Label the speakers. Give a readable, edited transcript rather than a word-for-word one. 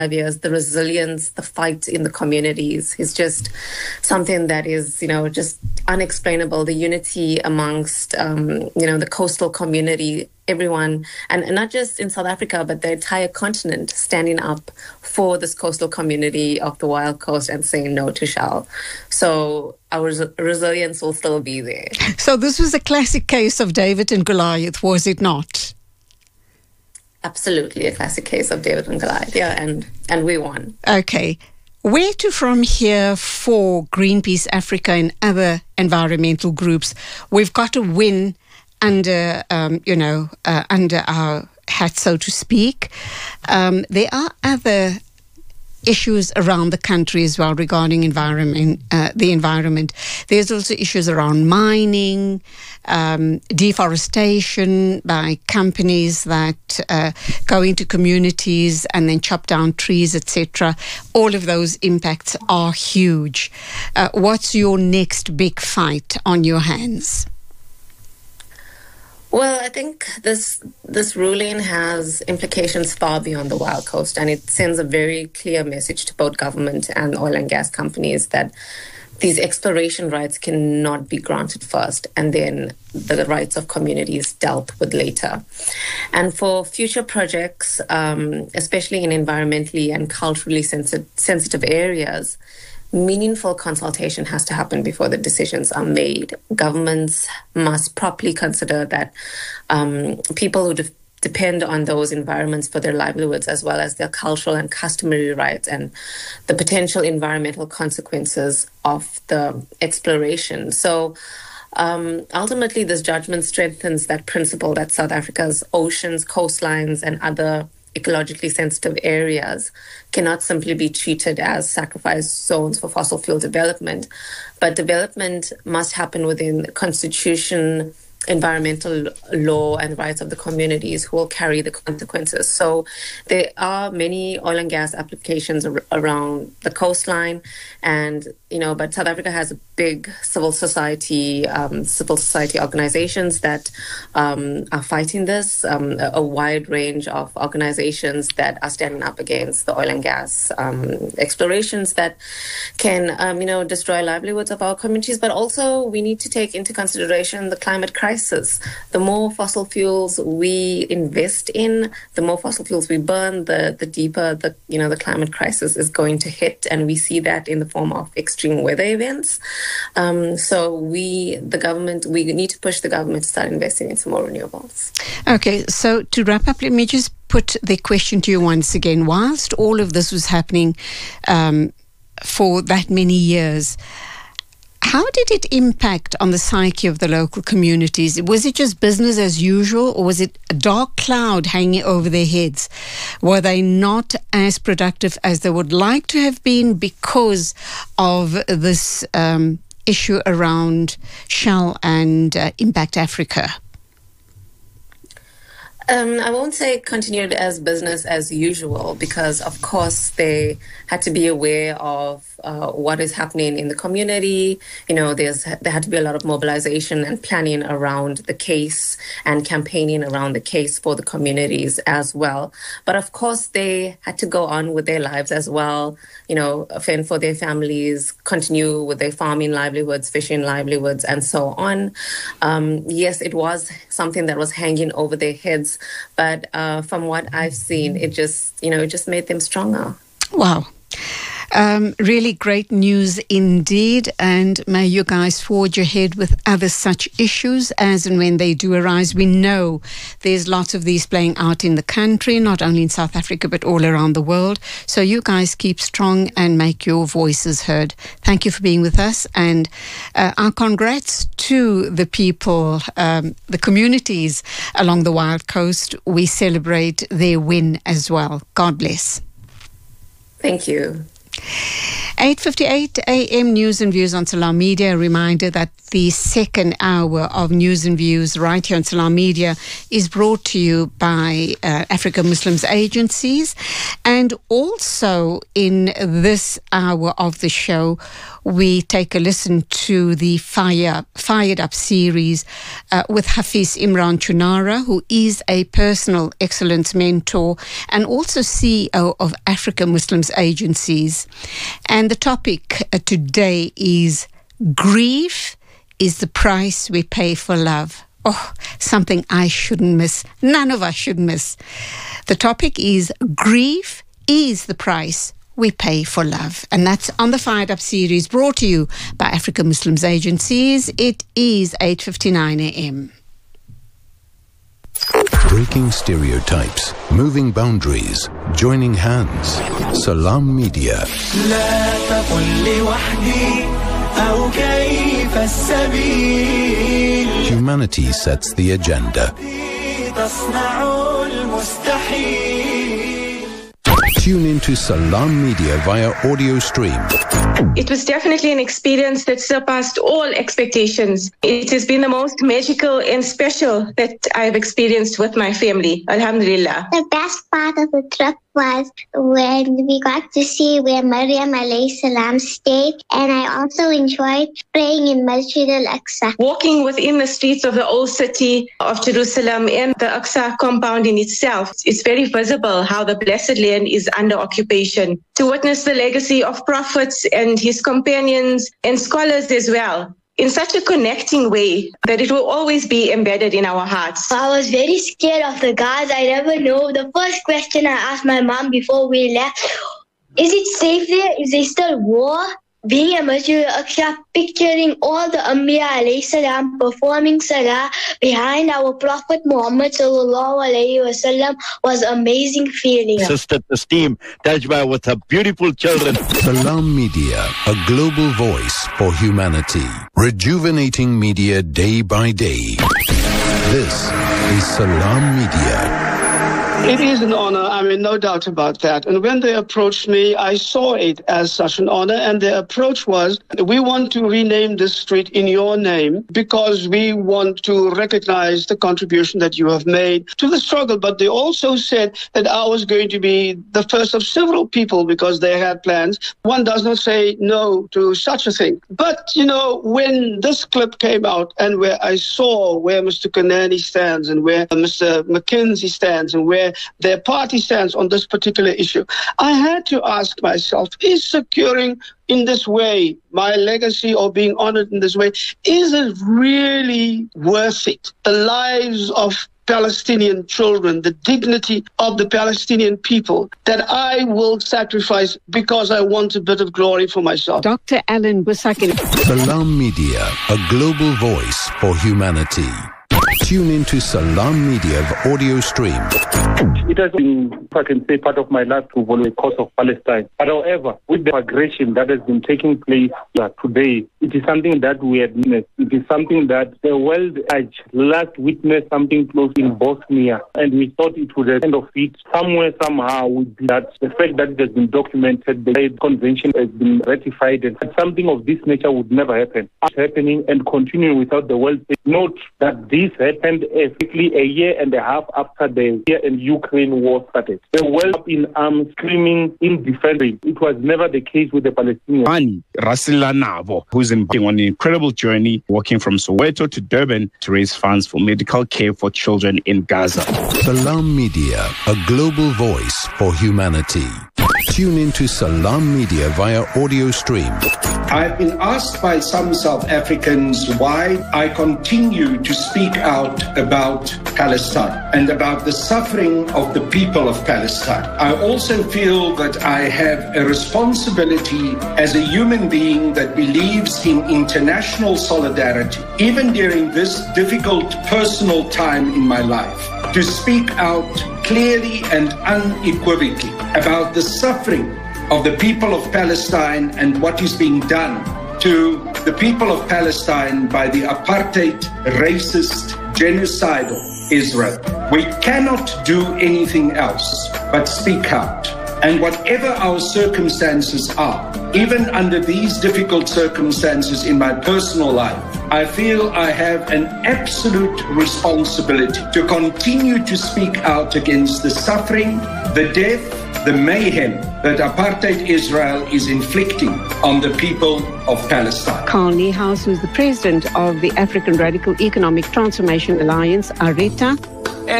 Speaker 1: years, the resilience, the fight in the communities is just something that is, just unexplainable. The unity amongst, the coastal community, everyone, and not just in South Africa, but the entire continent standing up for this coastal community of the Wild Coast and saying no to Shell. So our resilience will still be there.
Speaker 2: So this was a classic case of David and Goliath, was it not?
Speaker 1: Absolutely a classic case of David and Goliath, yeah, and we won.
Speaker 2: Okay. Where to from here for Greenpeace Africa and other environmental groups? We've got to win under, under our hat, so to speak. There are other issues around the country as well regarding the environment. There's also issues around mining, deforestation by companies that go into communities and then chop down trees, etc. All of those impacts are huge. What's your next big fight on your hands?
Speaker 1: Well, I think this ruling has implications far beyond the Wild Coast, and it sends a very clear message to both government and oil and gas companies that these exploration rights cannot be granted first, and then the rights of communities dealt with later. And for future projects, especially in environmentally and culturally sensitive areas, meaningful consultation has to happen before the decisions are made. Governments must properly consider that people who depend on those environments for their livelihoods, as well as their cultural and customary rights and the potential environmental consequences of the exploration. So ultimately, this judgment strengthens that principle that South Africa's oceans, coastlines, and other ecologically sensitive areas cannot simply be treated as sacrifice zones for fossil fuel development, but development must happen within the constitution, environmental law, and rights of the communities who will carry the consequences. So there are many oil and gas applications around the coastline, and but South Africa has a big civil society organizations that are fighting this. A wide range of organizations that are standing up against the oil and gas explorations that can destroy livelihoods of our communities. But also we need to take into consideration the climate crisis. The more fossil fuels we invest in, the more fossil fuels we burn, the deeper the climate crisis is going to hit, and we see that in the form of extreme weather events. So we need to push the government to start investing into more renewables.
Speaker 2: Okay, so to wrap up, let me just put the question to you once again. Whilst all of this was happening for that many years, how did it impact on the psyche of the local communities? Was it just business as usual, or was it a dark cloud hanging over their heads? Were they not as productive as they would like to have been because of this issue around Shell and Impact Africa?
Speaker 1: I won't say continued as business as usual, because of course they had to be aware of what is happening in the community. There had to be a lot of mobilization and planning around the case and campaigning around the case for the communities as well. But of course they had to go on with their lives as well, fend for their families, continue with their farming livelihoods, fishing livelihoods, and so on. Yes, it was something that was hanging over their heads, but from what I've seen, it just made them stronger.
Speaker 2: Wow. Really great news indeed, and may you guys forge ahead with other such issues as and when they do arise. We know there's lots of these playing out in the country, not only in South Africa but all around the world. So you guys keep strong and make your voices heard. Thank you for being with us, and our congrats to the people, the communities along the Wild Coast. We celebrate their win as well. God bless.
Speaker 1: Thank you.
Speaker 2: 8:58 a.m. News and Views on Salam Media. A reminder that the second hour of News and Views right here on Salam Media is brought to you by Africa Muslims Agencies. And also in this hour of the show, we take a listen to the Fired Up series with Hafiz Imran Chunara, who is a personal excellence mentor and also CEO of Africa Muslims Agencies. And the topic today is grief is the price we pay for love. Oh, something I shouldn't miss. None of us should miss. The topic is grief is the price we pay for love. And that's on the Fired Up series, brought to you by Africa Muslims Agencies. It is 8:59 a.m.
Speaker 3: Breaking stereotypes, moving boundaries, joining hands. Salam Media. Humanity sets the agenda. Tune into Salam Media via audio stream.
Speaker 4: It was definitely an experience that surpassed all expectations. It has been the most magical and special that I've experienced with my family. Alhamdulillah.
Speaker 5: The best part of the trip was when we got to see where Maryam alayhi salam stayed, and I also enjoyed praying in Masjid al-Aqsa.
Speaker 4: Walking within the streets of the old city of Jerusalem and the Aqsa compound in itself, it's very visible how the blessed land is under occupation. To witness the legacy of prophets and his companions and scholars as well, in such a connecting way that it will always be embedded in our hearts.
Speaker 6: I was very scared of the guards. I never know. The first question I asked my mom before we left, is it safe there? Is there still war? Being a Masjid al-Aqsa, picturing all the Anbiya alayhi salam performing salah behind our Prophet Muhammad sallallahu alayhi wasallam was amazing feeling.
Speaker 7: Sister Tasneem Tajba with her beautiful children.
Speaker 3: Salam Media, a global voice for humanity. Rejuvenating media day by day. This is Salam Media.
Speaker 8: It is an honor, no doubt about that. And when they approached me, I saw it as such an honor. And their approach was, we want to rename this street in your name because we want to recognize the contribution that you have made to the struggle. But they also said that I was going to be the first of several people because they had plans. One does not say no to such a thing. But, when this clip came out and where I saw where Mr. Kanani stands and where Mr. McKenzie stands and where their party stands on this particular issue, I had to ask myself, is securing in this way my legacy or being honored in this way, is it really worth it? The lives of Palestinian children, the dignity of the Palestinian people that I will sacrifice because I want a bit of glory for myself.
Speaker 2: Dr. Alan Busaki.
Speaker 3: Salam Media, a global voice for humanity. Tune into Salam Media audio stream.
Speaker 9: It has been, if I can say, part of my life to follow the cause of Palestine. But however, with the aggression that has been taking place today, it is something that we had witnessed. It is something that the world last witnessed something close in Bosnia. And we thought it would end of it somewhere, somehow, with that the fact that it has been documented, the convention has been ratified, and something of this nature would never happen. It's happening and continuing without the world. Note that this happened exactly a year and a half after the year in Ukraine war started. The world up in arms, screaming in defense. It was never the case with the Palestinians.
Speaker 10: Ani Rasila Navo, who's on an incredible journey, walking from Soweto to Durban to raise funds for medical care for children in Gaza.
Speaker 3: Salam Media, a global voice for humanity. Tune into Salam Media via audio stream.
Speaker 11: I've been asked by some South Africans why I continue to speak out about Palestine and about the suffering of the people of Palestine. I also feel that I have a responsibility as a human being that believes in international solidarity, even during this difficult personal time in my life, to speak out clearly and unequivocally about the suffering of the people of Palestine and what is being done to the people of Palestine by the apartheid, racist, genocidal Israel. We cannot do anything else but speak out. And whatever our circumstances are, even under these difficult circumstances in my personal life, I feel I have an absolute responsibility to continue to speak out against the suffering, the death, the mayhem that apartheid Israel is inflicting on the people of Palestine.
Speaker 2: Carl Niehaus, who's the president of the African Radical Economic Transformation Alliance, ARETA.